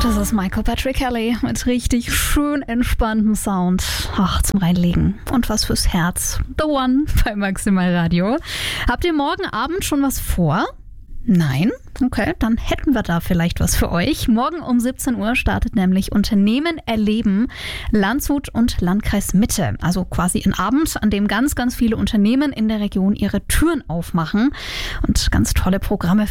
Das ist Michael Patrick Kelly mit richtig schön entspanntem Sound. Ach, zum Reinlegen. Und was fürs Herz. The One bei Maximal Radio. Habt ihr morgen Abend schon was vor? Nein? Okay, dann hätten wir da vielleicht was für euch. Morgen um 17 Uhr startet nämlich Unternehmen erleben Landshut und Landkreis Mitte. Also quasi ein Abend, an dem ganz, ganz viele Unternehmen in der Region ihre Türen aufmachen und ganz tolle Programme